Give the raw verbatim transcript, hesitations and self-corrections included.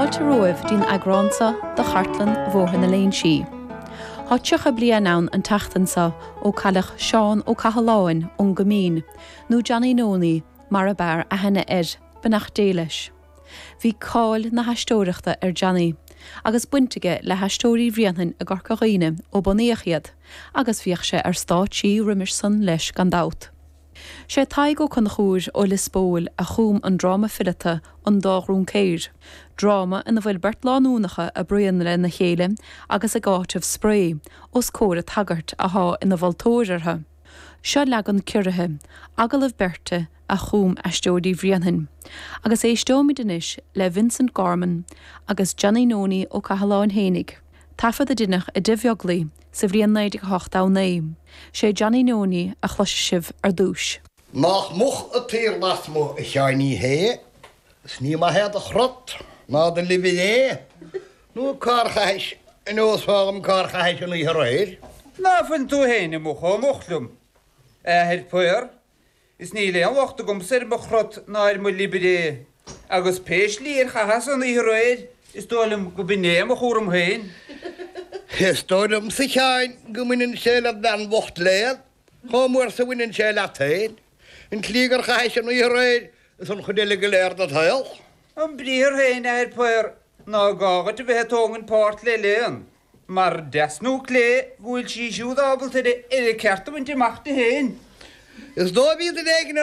Fáilte roimh dín agránsa de chartlan bmhóthain na léinn si. Háiteach a bliain ann an taachtansa ó caillich Seán ó Cahaláin ón Gomín, nó Johnny Nóni mar a bear a henne ir benach déilis. Bhí cáil na haistóireachta ar Johnny, agus buintige le haistóirí bhríonainn a gcorca dhaoine ó bunaíochiad, agus bhíoh sé ar stáití rimis san leis gan dát. sé taig ó chun chúir ó Lisbóil a chúm an dráma fillete an dárún céir. Dráma ina bhfuil bert lánúnacha a brian le na chéile agus a gáitimh spré os córa tagart a há ina bhiltóirirthe. Seo legan cuirithe, agalah berte a chúm eistóirí bhríonainn. Agus é stómid inis le Vincent Gorman agus Johnny Nóni ó Cahaláin hénig. Tafad a duineach a dibheoglaí sa bhríon naid go hocht á naim. sé Johnny Nóni a chluise sibh ar dúis. Nach moch a tír las mo a seaní hé, sní ma head a chrot, ná den lividé. Nú carchais, in ósfágam carchais an í réir. Na fan tú héine mo cho mochlum. Eh het puir, is ní le an wachta gom sir mo chrot náir mo lividé. Agus péis lír chahas an í réir, is dólam go biné mo chórum héin. Históidm sa cheáin go muinn sé le dan bhacht léad, chomúir sa bhainn sé le taid, in clígar chais an í réir is an chodéile go léir na tail. An bríor héin er puir, ná gágat a bheit tóngan párt le léan. Mar desnú clé bhfuil sí siúd ábal de idir certa bhaint i machta héin. Is dó bhíad an éigen